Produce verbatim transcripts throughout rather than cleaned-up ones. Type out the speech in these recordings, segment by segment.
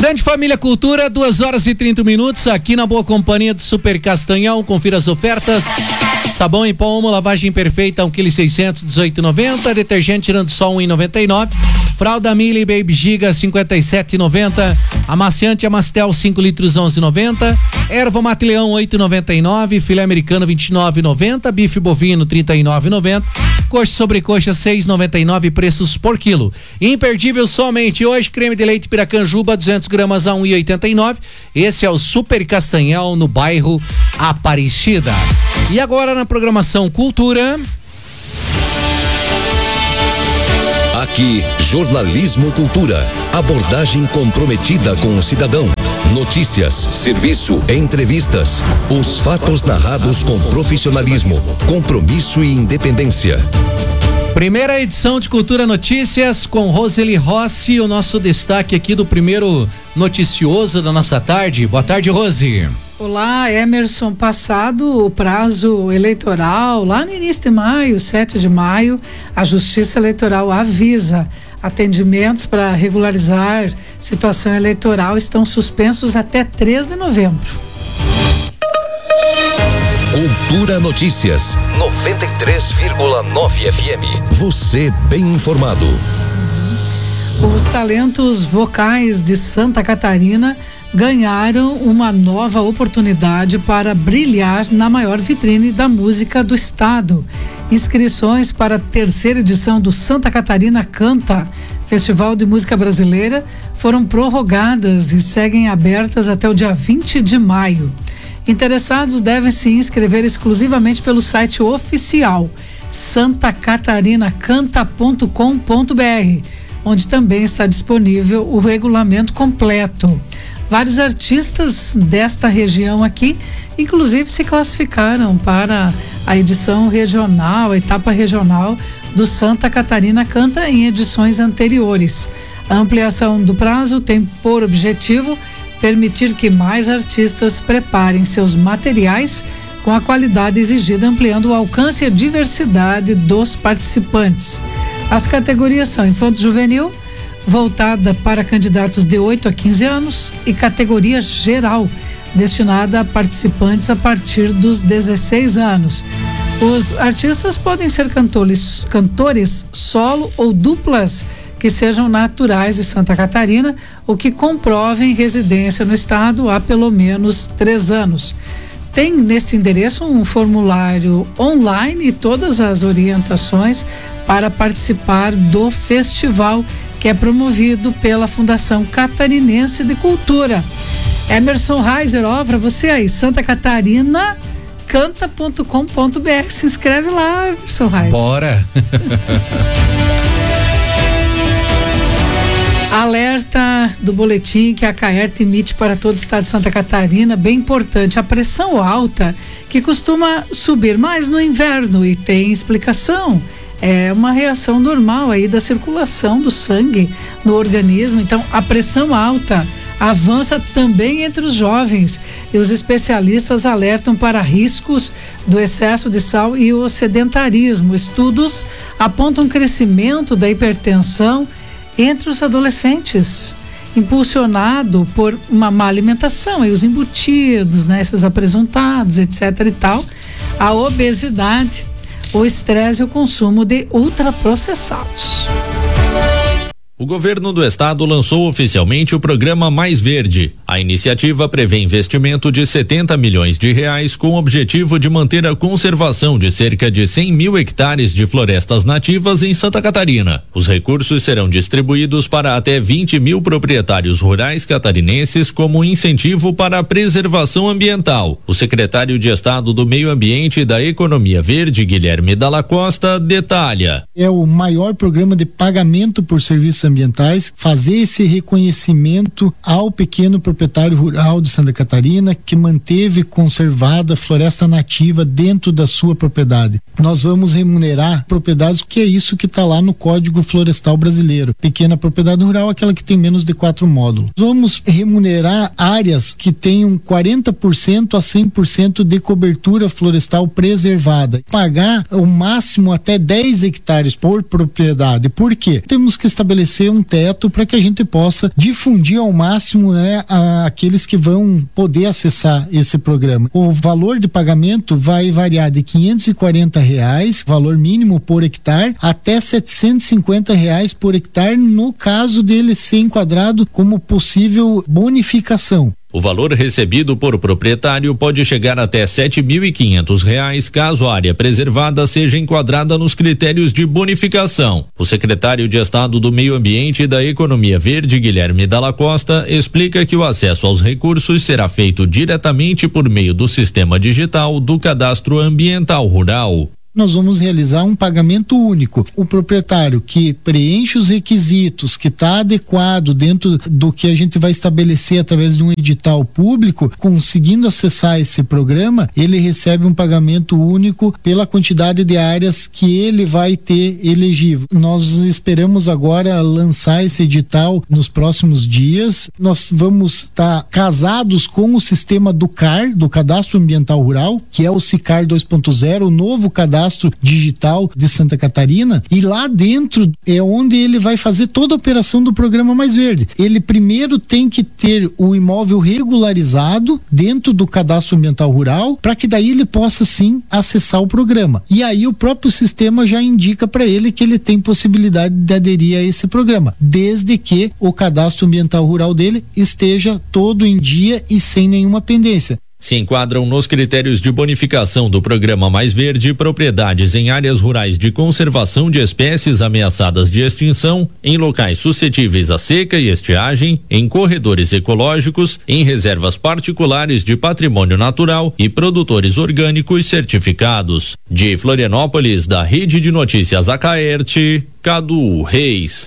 Grande Família Cultura, duas horas e trinta minutos, aqui na boa companhia do Super Castanhal. Confira as ofertas. Sabão em pó Omo, lavagem perfeita, um quilo seiscentos, dezoito e noventa. Detergente tirando sol, um e noventa e nove. Fralda Mili Baby Giga, cinquenta e sete e noventa. Amaciante Amastel, cinco litros, onze e noventa. Erva Mate Leão, oito e noventa e nove. Filé americano, vinte e nove e noventa. Bife bovino, trinta e nove e noventa. Coxa sobre coxa, seis e noventa e nove, preços por quilo. Imperdível somente hoje, creme de leite Piracanjuba, duzentos gramas a um e oitenta e nove. Esse é o Super Castanhal, no bairro Aparecida. E agora na programação Cultura. Aqui, Jornalismo Cultura. Abordagem comprometida com o cidadão. Notícias, serviço, entrevistas. Os fatos narrados com profissionalismo, compromisso e independência. Primeira edição de Cultura Notícias com Roseli Rossi, o nosso destaque aqui do primeiro noticioso da nossa tarde. Boa tarde, Rose. Olá, Emerson. Passado o prazo eleitoral, lá no início de maio, sete de maio, a Justiça Eleitoral avisa: atendimentos para regularizar situação eleitoral estão suspensos até três de novembro. Cultura Notícias, noventa e três vírgula nove F M. Você bem informado. Os talentos vocais de Santa Catarina ganharam uma nova oportunidade para brilhar na maior vitrine da música do estado. Inscrições para a terceira edição do Santa Catarina Canta, Festival de Música Brasileira, foram prorrogadas e seguem abertas até o dia vinte de maio. Interessados devem se inscrever exclusivamente pelo site oficial santa catarina canta ponto com ponto b r, onde também está disponível o regulamento completo. Vários artistas desta região aqui, inclusive, se classificaram para a edição regional, a etapa regional do Santa Catarina Canta em edições anteriores. A ampliação do prazo tem por objetivo permitir que mais artistas preparem seus materiais com a qualidade exigida, ampliando o alcance e a diversidade dos participantes. As categorias são infanto-juvenil, voltada para candidatos de oito a quinze anos, e categoria geral, destinada a participantes a partir dos dezesseis anos. Os artistas podem ser cantores, cantores solo ou duplas que sejam naturais de Santa Catarina ou que comprovem residência no estado há pelo menos três anos. Tem nesse endereço um formulário online e todas as orientações para participar do festival, que é promovido pela Fundação Catarinense de Cultura. Emerson Reiser, ó, para você aí, Santa Catarina canta ponto com ponto b r. Se inscreve lá, Emerson Reiser. Bora! Alerta do boletim que a Caerta emite para todo o estado de Santa Catarina, bem importante: a pressão alta, que costuma subir mais no inverno, e tem explicação. É uma reação normal aí da circulação do sangue no organismo. Então, a pressão alta avança também entre os jovens, e os especialistas alertam para riscos do excesso de sal e o sedentarismo. Estudos apontam crescimento da hipertensão entre os adolescentes, impulsionado por uma má alimentação e os embutidos, né, esses apresuntados, etc e tal, a obesidade, o estresse e o consumo de ultraprocessados. O governo do estado lançou oficialmente o programa Mais Verde. A iniciativa prevê investimento de setenta milhões de reais com o objetivo de manter a conservação de cerca de cem mil hectares de florestas nativas em Santa Catarina. Os recursos serão distribuídos para até vinte mil proprietários rurais catarinenses como incentivo para a preservação ambiental. O secretário de Estado do Meio Ambiente e da Economia Verde, Guilherme Dalla Costa, detalha. É o maior programa de pagamento por serviços ambientais, fazer esse reconhecimento ao pequeno proprietário rural de Santa Catarina que manteve conservada a floresta nativa dentro da sua propriedade. Nós vamos remunerar propriedades, que é isso que está lá no Código Florestal Brasileiro. Pequena propriedade rural, aquela que tem menos de quatro módulos. Vamos remunerar áreas que tenham quarenta por cento a cem por cento de cobertura florestal preservada. Pagar o máximo até dez hectares por propriedade. Por quê? Temos que estabelecer estabelecer um teto para que a gente possa difundir ao máximo, né, a, aqueles que vão poder acessar esse programa. O valor de pagamento vai variar de quinhentos e quarenta reais, valor mínimo por hectare, até setecentos e cinquenta reais por hectare, no caso dele ser enquadrado como possível bonificação. O valor recebido por proprietário pode chegar até sete mil e quinhentos reais caso a área preservada seja enquadrada nos critérios de bonificação. O secretário de Estado do Meio Ambiente e da Economia Verde, Guilherme Dalla Costa, explica que o acesso aos recursos será feito diretamente por meio do sistema digital do Cadastro Ambiental Rural. Nós vamos realizar um pagamento único. O proprietário que preenche os requisitos, que está adequado dentro do que a gente vai estabelecer através de um edital público, conseguindo acessar esse programa, ele recebe um pagamento único pela quantidade de áreas que ele vai ter elegível. Nós esperamos agora lançar esse edital nos próximos dias. Nós vamos estar tá casados com o sistema do C A R, do Cadastro Ambiental Rural, que é o SICAR dois ponto zero, o novo cadastro digital de Santa Catarina, e lá dentro é onde ele vai fazer toda a operação do programa Mais Verde. Ele primeiro tem que ter o imóvel regularizado dentro do Cadastro Ambiental Rural, para que daí ele possa sim acessar o programa. E aí o próprio sistema já indica para ele que ele tem possibilidade de aderir a esse programa, desde que o Cadastro Ambiental Rural dele esteja todo em dia e sem nenhuma pendência. Se enquadram nos critérios de bonificação do Programa Mais Verde propriedades em áreas rurais de conservação de espécies ameaçadas de extinção, em locais suscetíveis à seca e estiagem, em corredores ecológicos, em reservas particulares de patrimônio natural e produtores orgânicos certificados. De Florianópolis, da Rede de Notícias Acaerte, Cadu Reis.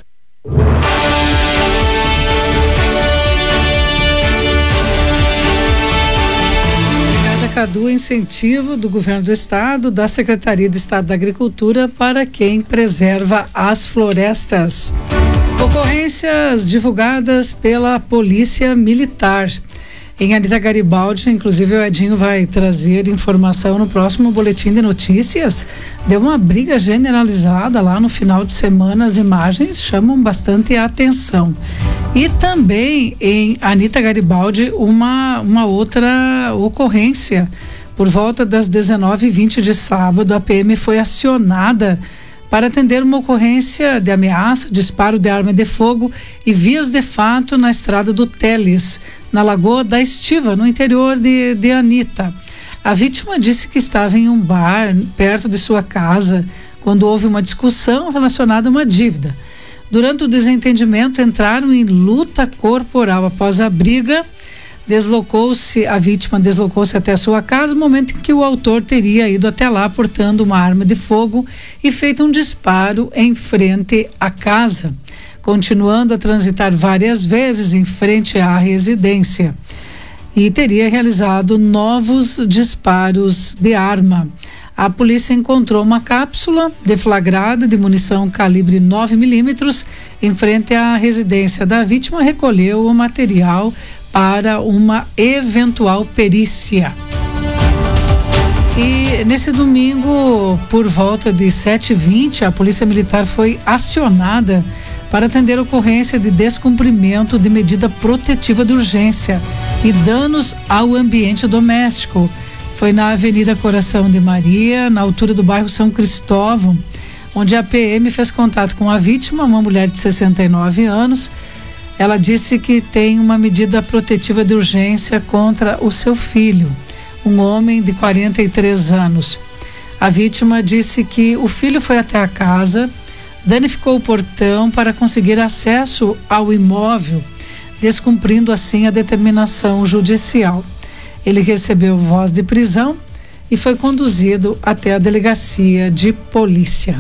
Cadu, incentivo do Governo do Estado, da Secretaria de Estado da Agricultura para quem preserva as florestas. Ocorrências divulgadas pela Polícia Militar. Em Anita Garibaldi, inclusive o Edinho vai trazer informação no próximo boletim de notícias. Deu uma briga generalizada lá no final de semana, as imagens chamam bastante a atenção. E também em Anita Garibaldi, uma, uma outra ocorrência. Por volta das dezenove e vinte de sábado, a P M foi acionada para atender uma ocorrência de ameaça, disparo de arma de fogo e vias de fato na estrada do Teles, na Lagoa da Estiva, no interior de, de Anita. A vítima disse que estava em um bar perto de sua casa quando houve uma discussão relacionada a uma dívida. Durante o desentendimento, entraram em luta corporal. Após a briga, deslocou-se, a vítima deslocou-se até a sua casa, no momento em que o autor teria ido até lá portando uma arma de fogo e feito um disparo em frente à casa, continuando a transitar várias vezes em frente à residência, e teria realizado novos disparos de arma. A polícia encontrou uma cápsula deflagrada de munição calibre nove milímetros em frente à residência da vítima, recolheu o material para uma eventual perícia. E nesse domingo, por volta de sete e vinte, a Polícia Militar foi acionada para atender ocorrência de descumprimento de medida protetiva de urgência e danos ao ambiente doméstico. Foi na Avenida Coração de Maria, na altura do bairro São Cristóvão, onde a P M fez contato com a vítima, uma mulher de sessenta e nove anos. Ela disse que tem uma medida protetiva de urgência contra o seu filho, um homem de quarenta e três anos. A vítima disse que o filho foi até a casa, danificou o portão para conseguir acesso ao imóvel, descumprindo assim a determinação judicial. Ele recebeu voz de prisão e foi conduzido até a delegacia de polícia.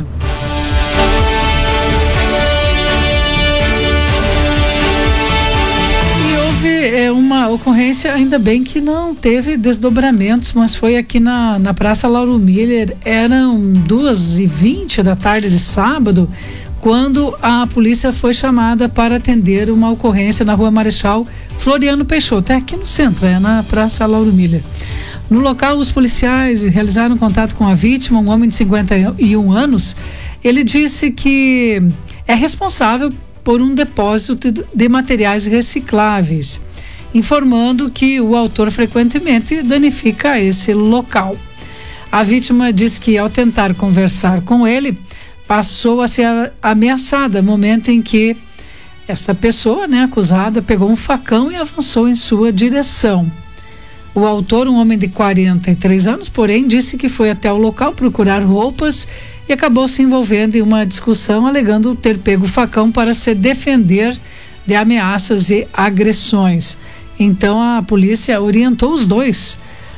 E houve é, uma ocorrência, ainda bem que não teve desdobramentos, mas foi aqui na, na Praça Lauro Miller. Eram duas e vinte da tarde de sábado, quando a polícia foi chamada para atender uma ocorrência na Rua Marechal Floriano Peixoto, é aqui no centro, é na Praça Lauro Miller. No local, os policiais realizaram contato com a vítima, um homem de cinquenta e um anos. Ele disse que é responsável por um depósito de materiais recicláveis, informando que o autor frequentemente danifica esse local. A vítima diz que, ao tentar conversar com ele, passou a ser ameaçada, momento em que essa pessoa, né, acusada, pegou um facão e avançou em sua direção. O autor, um homem de quarenta e três anos, porém, disse que foi até o local procurar roupas e acabou se envolvendo em uma discussão, alegando ter pego o facão para se defender de ameaças e agressões. Então a polícia orientou os dois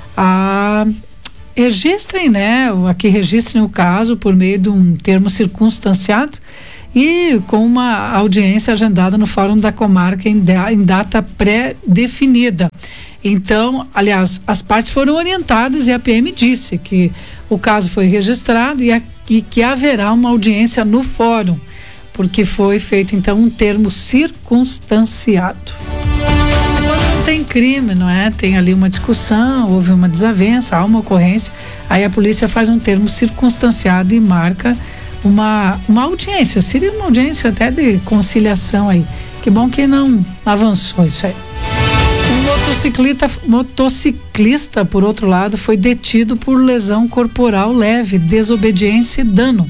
a registrem, né, aqui registrem o caso por meio de um termo circunstanciado e com uma audiência agendada no Fórum da Comarca em, da, em data pré-definida. Então, aliás, as partes foram orientadas e a P M disse que o caso foi registrado e, a, e que haverá uma audiência no fórum, porque foi feito então um termo circunstanciado. Quando não tem crime, não é? Tem ali uma discussão, houve uma desavença, há uma ocorrência, aí a polícia faz um termo circunstanciado e marca uma, uma audiência, seria uma audiência até de conciliação aí. Que bom que não avançou isso aí. Um motociclista, motociclista, por outro lado, foi detido por lesão corporal leve, desobediência e dano.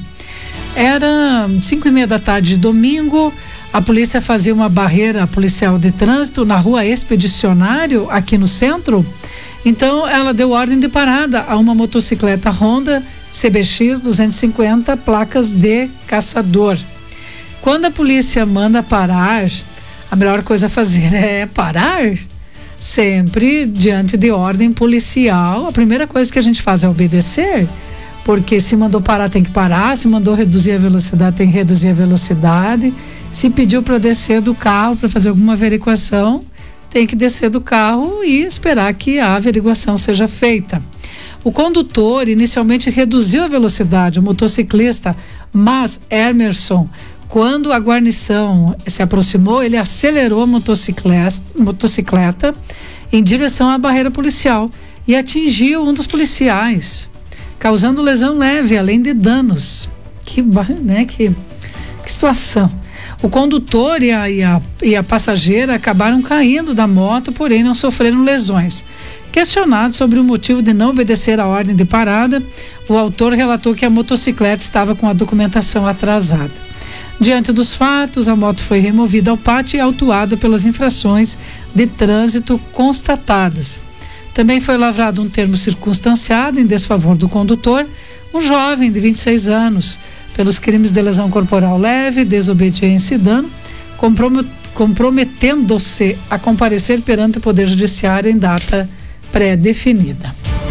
Era cinco e meia da tarde de domingo, a polícia fazia uma barreira policial de trânsito na rua Expedicionário, aqui no centro. Então, ela deu ordem de parada a uma motocicleta Honda C B X duzentos e cinquenta, placas de caçador. Quando a polícia manda parar, a melhor coisa a fazer é parar. Sempre diante de ordem policial, a primeira coisa que a gente faz é obedecer, porque se mandou parar tem que parar, se mandou reduzir a velocidade tem que reduzir a velocidade, se pediu para descer do carro para fazer alguma averiguação, tem que descer do carro e esperar que a averiguação seja feita. O condutor inicialmente reduziu a velocidade, o motociclista, mas Emerson, quando a guarnição se aproximou, ele acelerou a motocicleta, motocicleta em direção à barreira policial e atingiu um dos policiais, causando lesão leve, além de danos. Que, né, que, que situação. O condutor e a, e, a, e a passageira acabaram caindo da moto, porém não sofreram lesões. Questionado sobre o motivo de não obedecer à ordem de parada, o autor relatou que a motocicleta estava com a documentação atrasada. Diante dos fatos, a moto foi removida ao pátio e autuada pelas infrações de trânsito constatadas. Também foi lavrado um termo circunstanciado em desfavor do condutor, um jovem de vinte e seis anos, pelos crimes de lesão corporal leve, desobediência e dano, comprometendo-se a comparecer perante o Poder Judiciário em data pré-definida.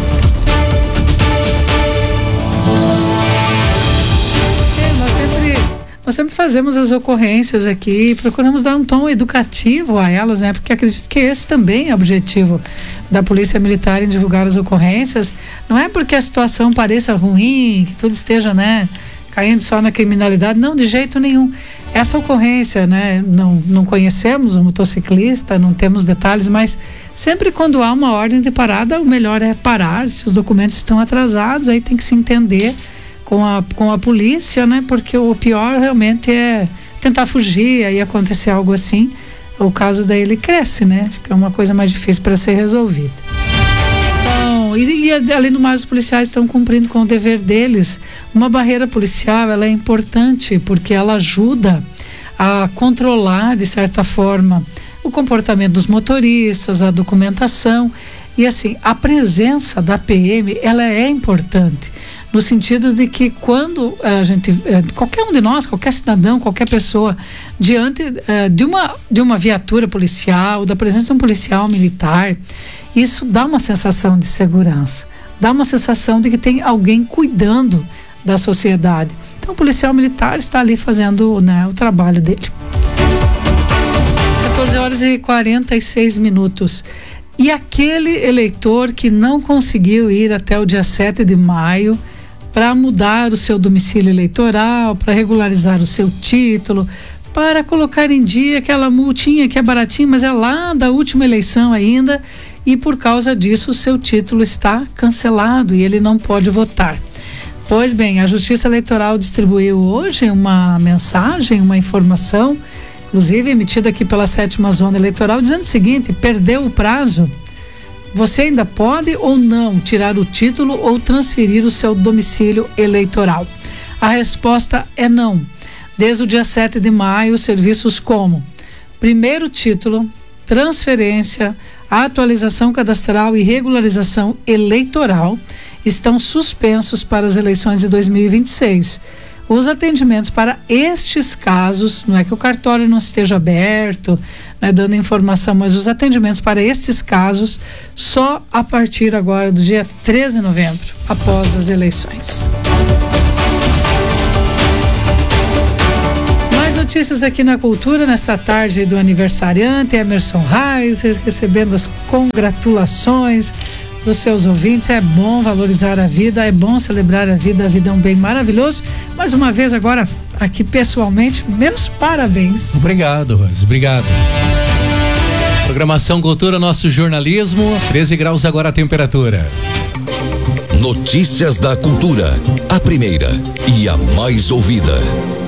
Nós sempre fazemos as ocorrências aqui, procuramos dar um tom educativo a elas, né? Porque acredito que esse também é o objetivo da Polícia Militar em divulgar as ocorrências. Não é porque a situação pareça ruim, que tudo esteja, né, caindo só na criminalidade, não, de jeito nenhum. Essa ocorrência, né, não, não conhecemos o motociclista, não temos detalhes, mas sempre quando há uma ordem de parada, o melhor é parar. Se os documentos estão atrasados, aí tem que se entender com a, com a polícia, né? Porque o pior realmente é tentar fugir, aí acontecer algo assim, o caso daí ele cresce, né? Fica uma coisa mais difícil para ser resolvida. São, e, e além do mais, os policiais estão cumprindo com o dever deles. Uma barreira policial, ela é importante porque ela ajuda a controlar, de certa forma, o comportamento dos motoristas, a documentação. E assim, a presença da P M, ela é importante, no sentido de que quando a gente, qualquer um de nós, qualquer cidadão, qualquer pessoa, diante uh, de, uma, de uma viatura policial, da presença de um policial militar, isso dá uma sensação de segurança, dá uma sensação de que tem alguém cuidando da sociedade. Então o policial militar está ali fazendo, né, o trabalho dele. quatorze horas e quarenta e seis minutos. E aquele eleitor que não conseguiu ir até o dia sete de maio para mudar o seu domicílio eleitoral, para regularizar o seu título, para colocar em dia aquela multinha que é baratinha, mas é lá da última eleição ainda, e por causa disso o seu título está cancelado e ele não pode votar. Pois bem, a Justiça Eleitoral distribuiu hoje uma mensagem, uma informação, inclusive emitida aqui pela sétima zona eleitoral, dizendo o seguinte: perdeu o prazo, você ainda pode ou não tirar o título ou transferir o seu domicílio eleitoral? A resposta é não. Desde o dia sete de maio, serviços como primeiro título, transferência, atualização cadastral e regularização eleitoral estão suspensos para as eleições de dois mil e vinte e seis. Os atendimentos para estes casos, não é que o cartório não esteja aberto, né, dando informação, mas os atendimentos para estes casos só a partir agora do dia treze de novembro, após as eleições. Mais notícias aqui na Cultura, nesta tarde do aniversariante Emerson Reiser, recebendo as congratulações dos seus ouvintes. É bom valorizar a vida, é bom celebrar a vida, a vida é um bem maravilhoso. Mais uma vez agora, aqui pessoalmente, meus parabéns. Obrigado, Rose, obrigado. Programação Cultura, nosso jornalismo, treze graus agora a temperatura. Notícias da Cultura, a primeira e a mais ouvida.